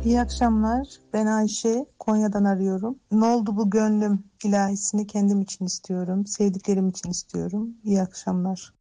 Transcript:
İyi akşamlar. Ben Ayşe. Konya'dan arıyorum. Ne oldu bu gönlüm ilahisini kendim için istiyorum. Sevdiklerim için istiyorum. İyi akşamlar.